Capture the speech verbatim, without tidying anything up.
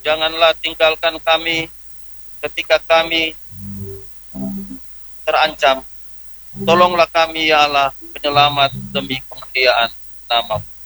Janganlah tinggalkan kami ketika kami terancam. Tolonglah kami ya Allah, penyelamat demi kemuliaan nama-Mu.